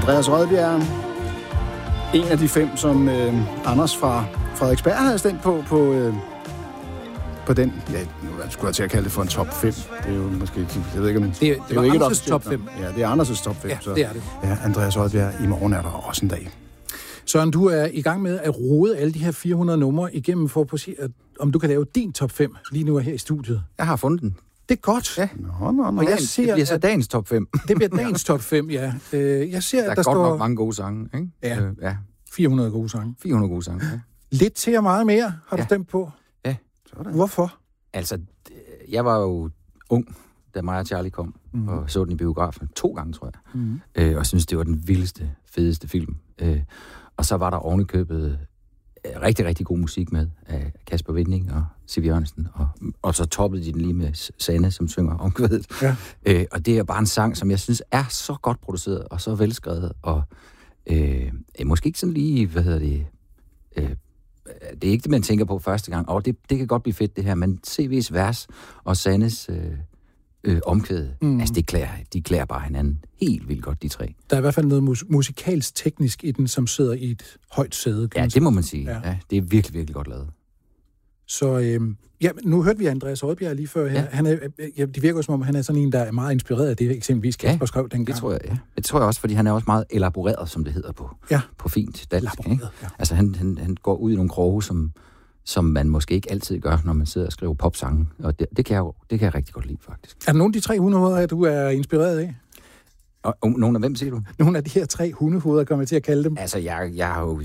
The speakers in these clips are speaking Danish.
Andreas Rødbjerg. En af de 5, som Anders fra Frederiksberg havde stemt på den, ja, nu skulle jeg til at kalde det for en top 5. Det er jo måske, jeg ved ikke, men det er jo ikke Anders' top 5. Ja, det er Anders' top 5. Ja, så, det er det. Ja, Andreas Rødbjerg, i morgen er der også en dag. Søren, du er i gang med at rode alle de her 400 numre igennem for at se, om du kan lave din top 5 lige nu her i studiet. Jeg har fundet den. Det er godt. Ja. Og jeg ser, det bliver så dagens top 5. Det bliver dagens top 5, ja. Jeg ser, der at der står... står... nok mange gode sange, ikke? Ja. 400 gode sange. 400 gode sange, ja. Lidt til og meget mere har du stemt på. Ja. Sådan. Hvorfor? Altså, jeg var jo ung, da mig og Charlie kom, og så den i biografen 2 gange, tror jeg. Og synes det var den vildeste, fedeste film. Og så var der ovenikøbet rigtig, rigtig god musik med af Kasper Winding og Siv Jørgensen. Og så toppede de den lige med Sanne, som synger omkvædet. Ja. Og det er bare en sang, som jeg synes er så godt produceret og så velskrevet. Og måske ikke sådan lige, det er ikke det, man tænker på første gang. Det kan godt blive fedt, det her, men CV's vers og Sannes omkvædet, altså de klæder bare hinanden helt vildt godt, de 3. Der er i hvert fald noget musikalsk teknisk i den, som sidder i et højt sæde. Ja, det må man sige. Ja, det er virkelig, virkelig godt lavet. Så nu hørte vi Andreas Rødbjerg lige før her. Ja. Det virker som om, han er sådan en, der er meget inspireret af det, eksempelvis Kasper skrev dengang. Det tror jeg, ja. Det tror jeg også, fordi han er også meget elaboreret, som det hedder på fint dansk. Ikke? Ja. Altså, han går ud i nogle kroge, som man måske ikke altid gør, når man sidder og skriver popsange. Og det kan jeg rigtig godt lide, faktisk. Er der nogle af de 3 hundehoveder, du er inspireret af? Og nogle af hvem, siger du? Nogle af de her 3 hundehoveder, kommer jeg til at kalde dem. Altså, jeg har jo...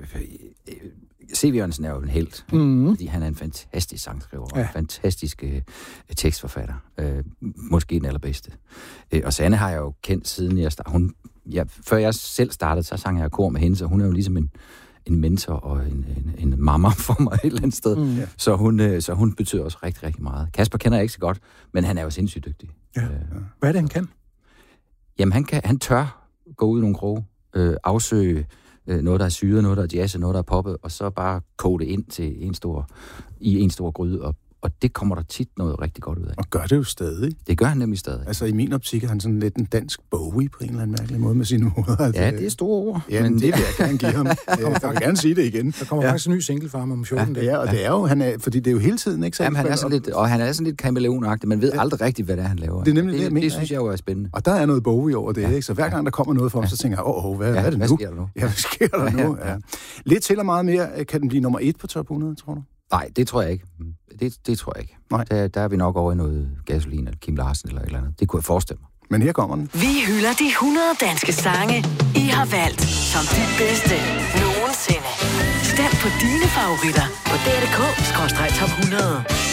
C.V. Jørgensen er jo en helt, fordi han er en fantastisk sangskriver og en fantastisk tekstforfatter. Måske den allerbedste. Og Sanne har jeg jo kendt siden jeg startede. Før jeg selv startede, så sang jeg kor med hende, så hun er jo ligesom en mentor og en mamma for mig et eller andet sted. Så hun betyder også rigtig, rigtig meget. Kasper kender jeg ikke så godt, men han er jo sindssygt dygtig. Ja. Hvad er det, han kan? Jamen, han tør gå ud i nogle kroge, afsøge noget, der er syret, noget, der er jazz, noget, der er poppet, og så bare koge det ind til en stor gryde, og det kommer der tit noget rigtig godt ud af. Og gør det jo stadig. Det gør han nemlig stadig. Altså i min optik er han sådan lidt en dansk Bowie på en eller anden mærkelig måde med sine hoveder. Ja, det er store ord. Ja, men det vil jeg gerne give ham. Jeg vil gerne sige det igen. Der kommer faktisk en ny single fra ham om 14 dage. Ja, og det er jo, fordi det er jo hele tiden, ikke? Jamen, han er sådan lidt kameleonagtig. Man ved aldrig rigtigt, hvad det er, han laver. Det er nemlig det, jeg mener. Det synes jeg jo er spændende. Og der er noget Bowie over det, ikke? Så hver gang der kommer noget for ham, så tænker jeg, hvad er det nu? Hvad sker der nu? Ja, hvad sker der nu? Ja. Lidt til og meget mere. Kan den blive nummer 1 på top 100, tror du? Nej, det tror jeg ikke. Det tror jeg ikke. Nej. Der er vi nok over i noget Gasolin eller Kim Larsen eller et eller andet. Det kunne jeg forestille mig. Men her kommer den. Vi hylder de 100 danske sange, I har valgt som de bedste nogensinde. Stem på dine favoritter på DRK/top 100.